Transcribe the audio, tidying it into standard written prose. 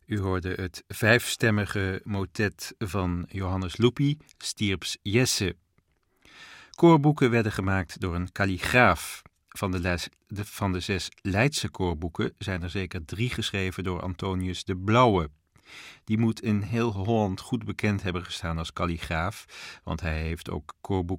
U hoorde het vijfstemmige motet van Johannes Lupi, Stierps Jesse. Koorboeken werden gemaakt door een kalligraaf. Van de 6 Leidse koorboeken zijn er zeker 3 geschreven door Antonius de Blauwe. Die moet in heel Holland goed bekend hebben gestaan als kalligraaf, want hij heeft ook koorboeken